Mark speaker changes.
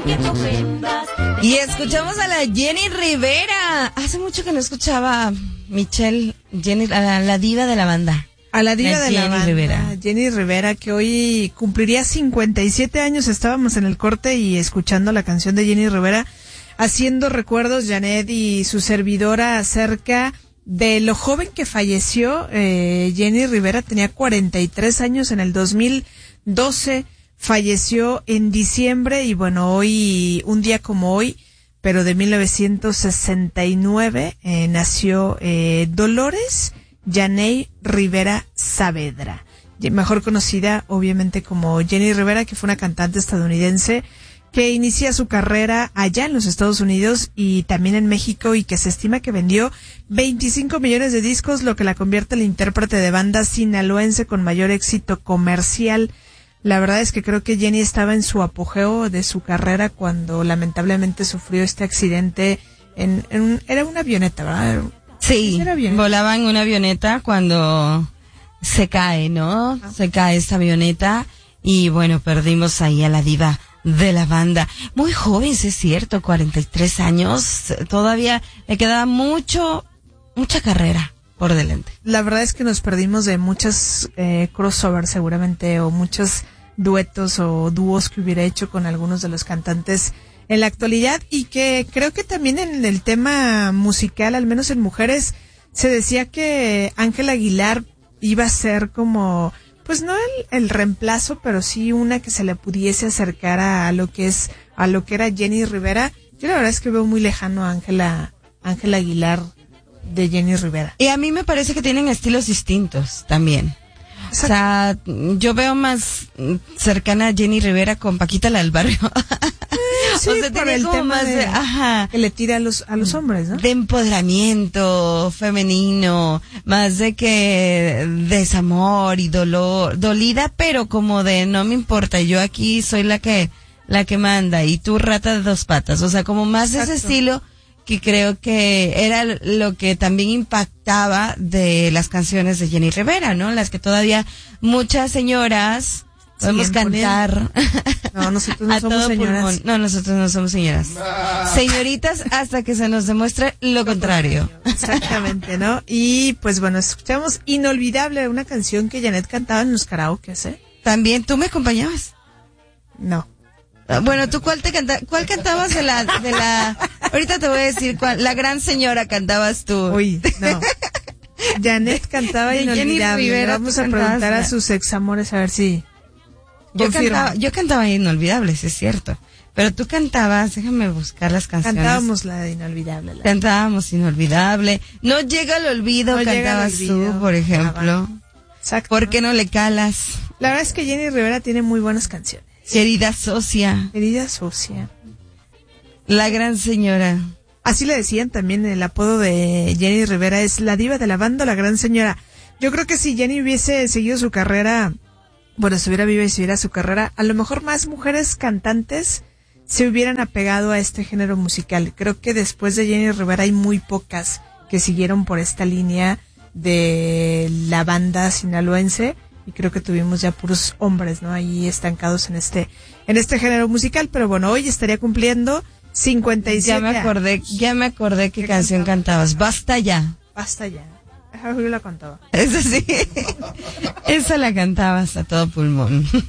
Speaker 1: Y escuchamos a la Jenny Rivera. Hace mucho que no escuchaba Michelle, Jenny, la diva de la banda.
Speaker 2: A la diva de la banda,
Speaker 1: Rivera.
Speaker 2: Jenny Rivera, que hoy cumpliría 57 años. Estábamos en el corte y escuchando la canción de Jenny Rivera, haciendo recuerdos, Janet y su servidora, acerca de lo joven que falleció. Jenny Rivera tenía 43 años en el 2012, falleció en diciembre y bueno, hoy, un día como hoy, pero de 1969, nació Dolores Yaney Rivera Saavedra, mejor conocida obviamente como Jenny Rivera, que fue una cantante estadounidense que inicia su carrera allá en los Estados Unidos y también en México, y que se estima que vendió 25 millones de discos, lo que la convierte en la intérprete de banda sinaloense con mayor éxito comercial. La verdad es que creo que Jenny estaba en su apogeo de su carrera cuando lamentablemente sufrió este accidente era una avioneta, ¿verdad?
Speaker 1: Sí, volaba en una avioneta cuando se cae, ¿no? Se cae esta avioneta y bueno, perdimos ahí a la diva de la banda. Muy joven, sí es cierto, 43 años, todavía le quedaba mucha carrera por delante. La
Speaker 2: verdad es que nos perdimos de muchas crossovers seguramente, o muchos duetos o dúos que hubiera hecho con algunos de los cantantes en la actualidad, y que creo que también en el tema musical, al menos en mujeres, se decía que Ángela Aguilar iba a ser como, pues no el reemplazo, pero sí una que se le pudiese acercar a lo que era Jenny Rivera. Yo la verdad es que veo muy lejano a Ángela Aguilar de Jenny Rivera.
Speaker 1: Y a mí me parece que tienen estilos distintos también. Exacto. O sea, yo veo más cercana a Jenny Rivera con Paquita la del Barrio.
Speaker 2: Sí, o sea, por el tema más de, que le tira a los hombres, ¿no?
Speaker 1: De empoderamiento femenino, más de que desamor y dolor, dolida, pero como de no me importa, yo aquí soy la que manda y tú rata de dos patas. O sea, como más de ese estilo, que creo que era lo que también impactaba de las canciones de Jenny Rivera, ¿no? Las que todavía muchas señoras podemos cantar.
Speaker 2: No, nosotros no somos señoras.
Speaker 1: Pulmón. No, nosotros no somos señoras. Señoritas hasta que se nos demuestre lo contrario.
Speaker 2: Exactamente, ¿no? Y pues bueno, escuchamos Inolvidable, una canción que Janet cantaba en los karaokes, ¿eh?
Speaker 1: ¿También tú me acompañabas?
Speaker 2: No.
Speaker 1: Bueno, ¿tú cuál cantabas de la ahorita te voy a decir cuál, la gran señora cantabas tú?
Speaker 2: Uy, no. Janet cantaba Inolvidable. Rivera, vamos a preguntar a sus examores a ver si
Speaker 1: yo cantaba Inolvidable, sí es cierto. Pero tú cantabas, déjame buscar las canciones.
Speaker 2: Cantábamos la de Inolvidable.
Speaker 1: Cantábamos Inolvidable. No llega al olvido, no cantabas tú, por ejemplo.
Speaker 2: Exacto.
Speaker 1: ¿Por qué no le calas?
Speaker 2: La verdad es que Jenny Rivera tiene muy buenas canciones.
Speaker 1: Querida socia.
Speaker 2: Querida socia.
Speaker 1: La gran señora.
Speaker 2: Así le decían también, el apodo de Jenny Rivera es la diva de la banda, la gran señora. Yo creo que si Jenny hubiese seguido su carrera, bueno, estuviera viva y siguiera su carrera, a lo mejor más mujeres cantantes se hubieran apegado a este género musical. Creo que después de Jenny Rivera hay muy pocas que siguieron por esta línea de la banda sinaloense, y creo que tuvimos ya puros hombres, ¿no? Ahí estancados en este género musical. Pero bueno, hoy estaría cumpliendo 57.
Speaker 1: Ya me acordé qué canción cantabas. Basta ya.
Speaker 2: Basta ya. Yo la cantaba.
Speaker 1: Esa sí. Esa la cantabas a todo pulmón.